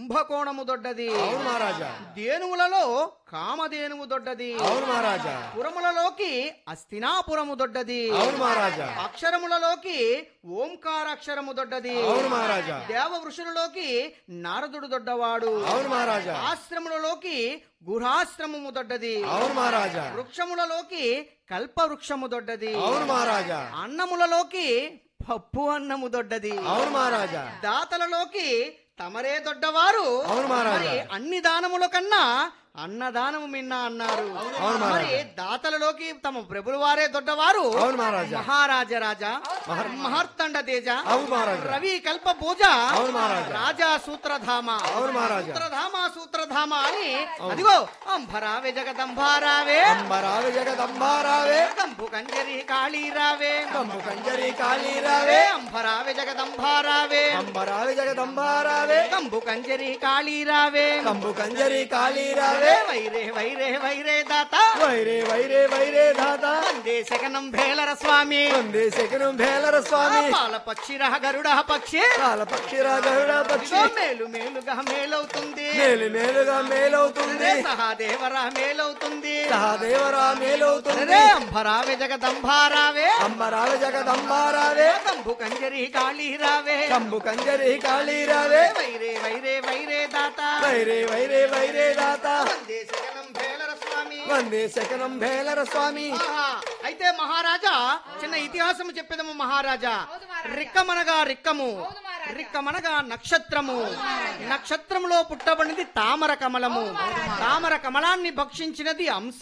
కుంభకోణము దొడ్డది. అవును మహారాజా. దేనువులలో కామధేనువు దొడ్డది. అవును మహారాజా. పురములలోకి అస్తినాపురము దొడ్డది. అవును మహారాజా. అక్షరములలోకి ఓంకారాక్షరము దొడ్డది. అవును మహారాజా. దేవ వృషులలోకి నారదుడు దొడ్డవాడు. అవును మహారాజా. ఆశ్రములలోకి గుహాశ్రమము దొడ్డది. అవును మహారాజా. వృక్షములలోకి కల్ప వృక్షము దొడ్డది. అవును మహారాజా. అన్నములలోకి పప్పు అన్నము దొడ్డది. అవును మహారాజా. దాతలలోకి తమరే దొడ్డవారు. అవును మహారాజా. మరి అన్ని దానముల కన్నా అన్నదానము మిన్న అన్నారు. అవును మహారాజా. మరి దాతలలోకి తమ ప్రభుల వారే దొడ్డవారు. అవును మహారాజా. మహారాజ రాజా మహర్తండ తేజ అవును మహారాజా. రవి కల్ప భోజ అవును మహారాజా. రాజా సూత్రధామ. అవును మహారాజా. సూత్రధామ అని అదిగో అంబరావే జగదంబారావే అంబరావే జగదంబారావే కంబు కంజరి కాళీరావే కంబు కంజరి కాళీరావే అంబరావే జగదంబారావే అంబరావే జగదంబారావే కంబు కంజరి కాళీరావే కంబు కంజరి కాళీరావే వైరే వైరే వైరే దాత వైరే వైరే వైరే దాత వందే శకనం భేలర స్వామి వందే శకనం భేలర స్వామి పాల పక్షిరహ గరుడ పక్షి కాల పక్షిరా గరుడ పక్షి మేలు మేలుగా మేలవుతుంది. మేలు మేలుగా మేలవుతుంది. సహాదేవరా మేలవుతుంది. సహదేవరా మేలవుతుంది. రే అంబరావే జగదంబారావే అంబరావే జగదంబారావే కంబు కంజరి కాళీరావే కంబు కంజరి కాళీరావే వైరే వైరే వైరే దాత వైరే వైరే వైరే దాత వందే శకనం భేలర స్వామి వందే శకనం భేలర స్వామి. ఆహా. అయితే మహారాజా చిన్న ఇతిహాసము చెప్పేదము మహారాజా. రిక్కమనగా రిక్కము, రిక్కమనగా నక్షత్రము, నక్షత్రములో పుట్టబడినది తామర కమలము, తామర కమలాన్ని భక్షించినది అంశ,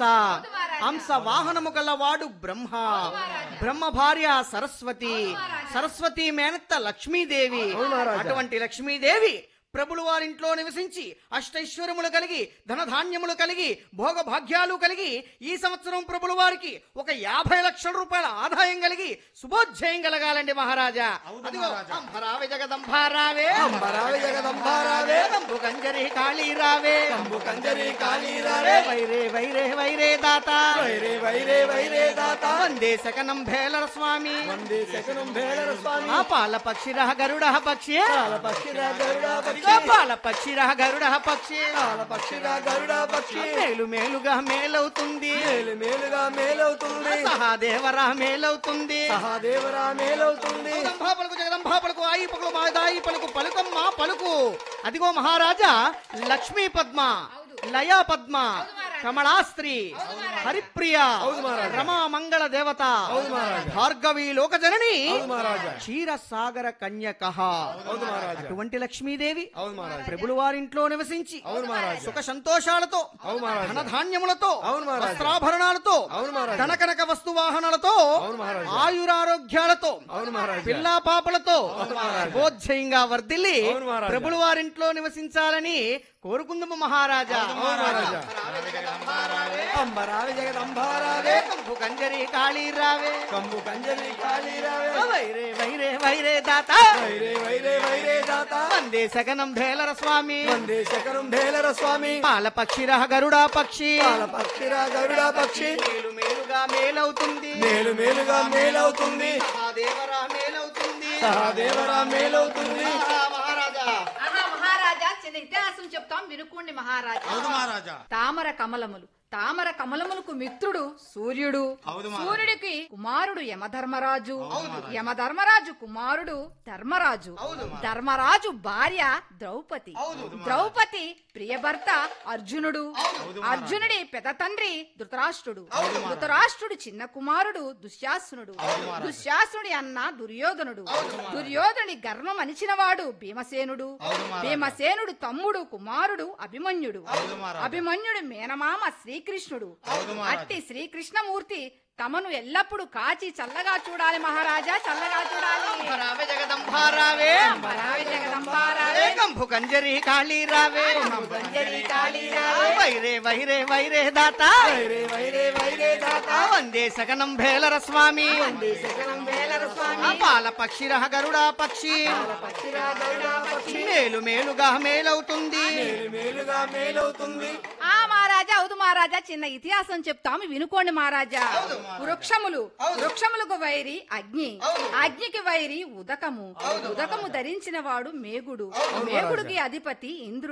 అంశ వాహనము గలవాడు బ్రహ్మ, బ్రహ్మ భార్య సరస్వతి, సరస్వతి మేనత్త లక్ష్మీదేవి. అటువంటి లక్ష్మీదేవి ప్రభులు వారింట్లో నివసించి అష్టైశ్వర్యములు కలిగి ధనధాన్యములు కలిగి భోగ భాగ్యాలు కలిగి ఈ సంవత్సరం ప్రభుల వారికి ఒక 50 లక్షల రూపాయల ఆదాయం కలిగి శుభోధ్యాయం కలగాలండి మహారాజా. అదిగో అంబరావే జగదంబారావే అంబరావే జగదంబారావే కంబు కంజరి కాళీరావే కంబు కంజరి కాళీరావే వైరే వైరే వైరే దాత వైరే వైరే వైరే దాత వందే శకనం భేలర స్వామి వందే శకనం భేలర స్వామి. ఆ పాల పక్షిరహ గరుడ పక్షి కాల పక్షిరా గరుడ పక్షి పాల పక్షిరహ గరుడ పక్షి కాల పక్షిరా గరుడ పక్షి మేలు మేలుగా మేలవుతుంది. మేలు మేలుగా మేలవుతుంది. సహాదేవరా మేలవుతుంది. సహదేవరా మేలవుతుంది. జగదంబా పలుకు జగదంబా పలుకు ఆయి పలుకు మాదాయి పలుకు పలుకమ్మ పలుకు. అదిగో మహారాజా లక్ష్మీ పద్మ, లయా పద్మ, కమలాస్త్రి, హరిప్రియ, రమా మంగళ దేవత, భార్గవి లోకజనని, క్షీరసాగర కన్యక. అటువంటి లక్ష్మీదేవి ప్రభుల వారింట్లో నివసించి సుఖ సంతోషాలతో ధనధాన్యములతో వస్త్రాభరణాలతో ధనకనక వస్తు వాహనాలతో ఆయురారోగ్యాలతో పిల్లా పాపలతో శుభోధ్యయంగా వర్ధిల్లి ప్రభుల వారింట్లో నివసించాలని కోరుకుందాము మహారాజా. అంబరావే జగదంబారావే కంబు కంజరి కాళీరావే కంబు కంజరి కాళీరావే వైరే వైరే వైరే దాత వైరే వైరే వైరే దాత వందే శకనం భేలర స్వామి వందే శకనం భేలర స్వామి. పాల పక్షిరహ గరుడ పక్షి కాల పక్షిరా గరుడ పక్షి మేలు మేలుగా మేలవుతుంది. మేలు మేలుగా మేలవుతుంది. సహాదేవరా మేలవుతుంది. సహదేవరా మేలవుతుంది. మహారాజా మహారాజా చిన్న ఇతిహాసం చెప్తాం వినుకోండి మహారాజా. తామర కమలములు, తామర కమలములకు మిత్రుడు సూర్యుడు, సూర్యుడికి కుమారుడు యమధర్మరాజు, యమధర్మరాజు కుమారుడు ధర్మరాజు, ధర్మరాజు భార్య ద్రౌపది, ద్రౌపది ప్రియభర్త అర్జునుడు, అర్జునుడి పెద్ద తండ్రి ధృతరాష్ట్రుడు, ధృతరాష్ట్రుడి చిన్న కుమారుడు దుశ్శాసనుడు, దుశ్శాసనుడి అన్న దుర్యోధనుడు, దుర్యోధనుడి గర్వం అణిచినవాడు భీమసేనుడు, భీమసేనుడు తమ్ముడు కుమారుడు అభిమన్యుడు, అభిమన్యుడు మేనమామ శ్రీకృష్ణుడు. అట్టి శ్రీకృష్ణమూర్తి తమను ఎల్లప్పుడు కాచి చల్లగా చూడాలి మహారాజా, చల్లగా చూడాలి. అంబరావే జగదంబారావే అంబరావే జగదంబారావే కంబు కంజరి కాళీరావే కంజరి కాళీరావే వైరే వైరే వైరే దాత వైరే వైరే వైరే దాత వందే శకనం భేలర స్వామి వందే శకనం భేలర స్వామి. పాల పక్షిరహ గరుడ పక్షి పక్షిరా గరుడ పక్షి మేలు మేలుగా మేలవుతుంది. మేలు మేలుగా మేలవుతుంది. మహారాజా అవుదు మహారాజా చిన్న ఇతిహాసం చెప్తాము వినుకోండి మహారాజా. వృక్షములు, వృక్షములకు వైరి అగ్ని, అగ్నికి వైరి ఉదకము, ఉదకము ధరించిన వాడు మేఘుడు, మేఘుడికి అధిపతి ఇంద్రుడు.